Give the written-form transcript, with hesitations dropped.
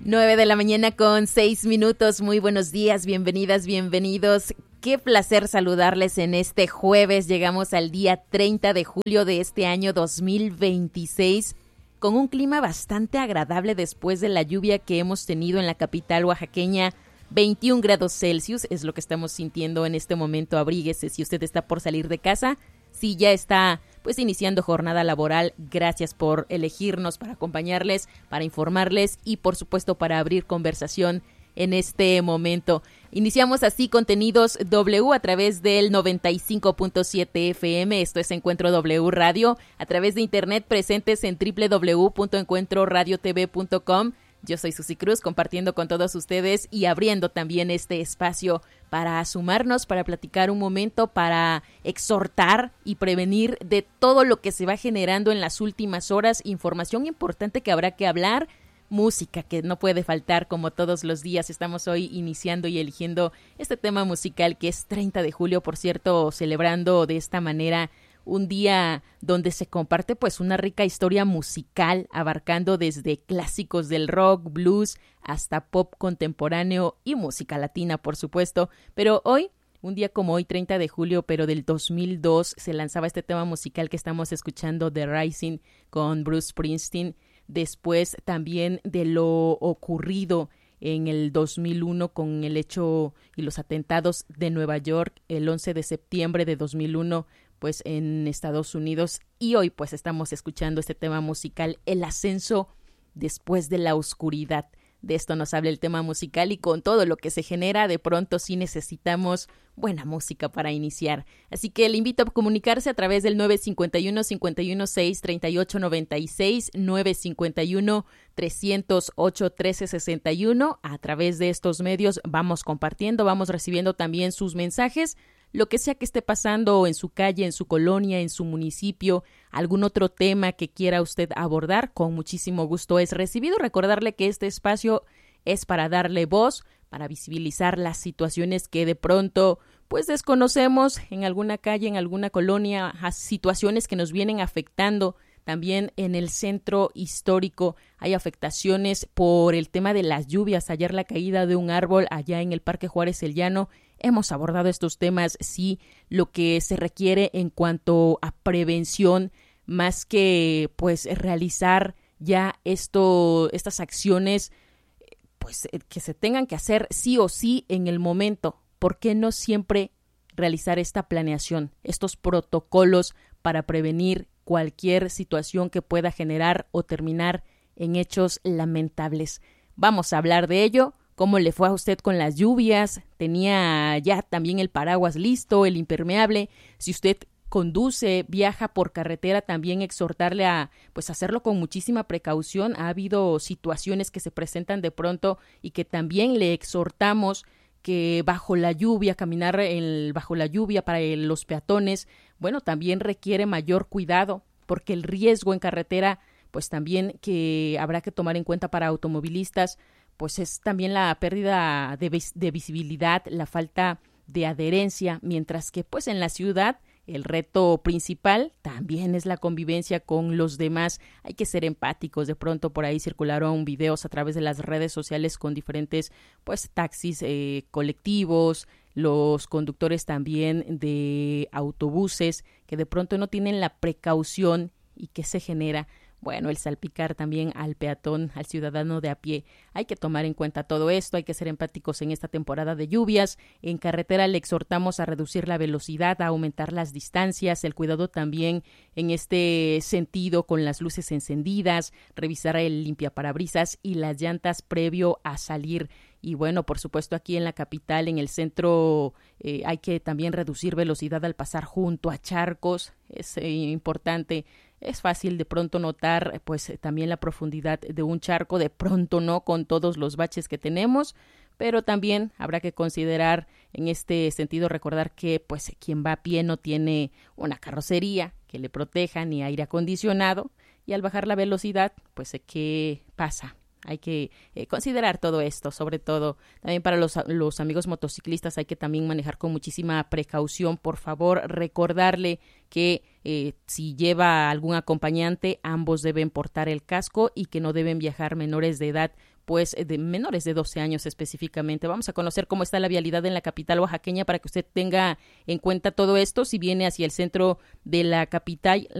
9 de la mañana con 6 minutos. Muy buenos días, bienvenidas, bienvenidos. Qué placer saludarles en este jueves. Llegamos al día 30 de julio de este año 2026 con un clima bastante agradable después de la lluvia que hemos tenido en la capital oaxaqueña. 21 grados Celsius es lo que estamos sintiendo en este momento. Abríguese si usted está por salir de casa. Si ya está pues iniciando jornada laboral, gracias por elegirnos para acompañarles, para informarles y por supuesto para abrir conversación en este momento. Iniciamos así contenidos W a través del 95.7 FM, esto es Encuentro W Radio, a través de internet presentes en www.encuentroradiotv.com. Yo soy Susi Cruz, compartiendo con todos ustedes y abriendo también este espacio para sumarnos, para platicar un momento, para exhortar y prevenir de todo lo que se va generando en las últimas horas. Información importante que habrá que hablar, música que no puede faltar como todos los días. Estamos hoy iniciando y eligiendo este tema musical que es 30 de julio, por cierto, celebrando de esta manera un día donde se comparte pues una rica historia musical abarcando desde clásicos del rock, blues, hasta pop contemporáneo y música latina, por supuesto. Pero hoy, un día como hoy, 30 de julio, pero del 2002, se lanzaba este tema musical que estamos escuchando, The Rising, con Bruce Springsteen, después también de lo ocurrido en el 2001 con el hecho y los atentados de Nueva York, el 11 de septiembre de 2001, pues en Estados Unidos, y hoy pues estamos escuchando este tema musical, el ascenso después de la oscuridad. De esto nos habla el tema musical y con todo lo que se genera, de pronto sí necesitamos buena música para iniciar. Así que le invito a comunicarse a través del 951-516-3896, 951-308-1361. A través de estos medios vamos compartiendo, vamos recibiendo también sus mensajes, lo que sea que esté pasando en su calle, en su colonia, en su municipio, algún otro tema que quiera usted abordar, con muchísimo gusto es recibido. Recordarle que este espacio es para darle voz, para visibilizar las situaciones que de pronto pues desconocemos en alguna calle, en alguna colonia, situaciones que nos vienen afectando. También en el centro histórico hay afectaciones por el tema de las lluvias. Ayer la caída de un árbol allá en el Parque Juárez El Llano. Hemos abordado estos temas, sí, lo que se requiere en cuanto a prevención, más que pues realizar ya estas acciones pues que se tengan que hacer sí o sí en el momento. ¿Por qué no siempre realizar esta planeación, estos protocolos para prevenir cualquier situación que pueda generar o terminar en hechos lamentables? Vamos a hablar de ello. ¿Cómo le fue a usted con las lluvias? ¿Tenía ya también el paraguas listo, el impermeable? Si usted conduce, viaja por carretera, también exhortarle a pues hacerlo con muchísima precaución. Ha habido situaciones que se presentan de pronto y que también le exhortamos que bajo la lluvia, caminar bajo la lluvia para los peatones, bueno, también requiere mayor cuidado, porque el riesgo en carretera, pues también que habrá que tomar en cuenta para automovilistas, pues es también la pérdida de visibilidad, la falta de adherencia, mientras que pues en la ciudad el reto principal también es la convivencia con los demás. Hay que ser empáticos. De pronto por ahí circularon videos a través de las redes sociales con diferentes pues taxis colectivos, los conductores también de autobuses que de pronto no tienen la precaución y que se genera bueno, el salpicar también al peatón, al ciudadano de a pie. Hay que tomar en cuenta todo esto, hay que ser empáticos en esta temporada de lluvias. En carretera le exhortamos a reducir la velocidad, a aumentar las distancias, el cuidado también en este sentido con las luces encendidas, revisar el limpiaparabrisas y las llantas previo a salir. Y bueno, por supuesto aquí en la capital, en el centro, hay que también reducir velocidad al pasar junto a charcos. Es importante. Es fácil de pronto notar pues también la profundidad de un charco, de pronto no con todos los baches que tenemos, pero también habrá que considerar en este sentido, recordar que pues quien va a pie no tiene una carrocería que le proteja ni aire acondicionado, y al bajar la velocidad pues ¿qué pasa? Hay que considerar todo esto, sobre todo también para los amigos motociclistas hay que también manejar con muchísima precaución. Por favor, recordarle que si lleva algún acompañante, ambos deben portar el casco y que no deben viajar menores de edad pues de menores de 12 años específicamente. Vamos a conocer cómo está la vialidad en la capital oaxaqueña para que usted tenga en cuenta todo esto. Si viene hacia el centro de la capital,